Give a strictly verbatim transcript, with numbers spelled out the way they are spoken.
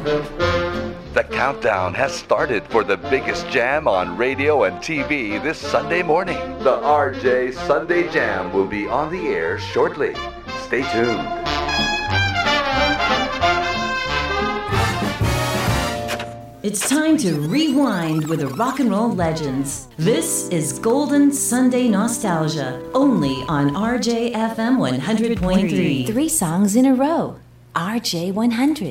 The countdown has started for the biggest jam on radio and T V this Sunday morning. The R J Sunday Jam will be on the air shortly. Stay tuned. It's time to rewind with the rock and roll legends. This is Golden Sunday Nostalgia, only on R J F M one hundred point three. Three songs in a row. R J one hundred.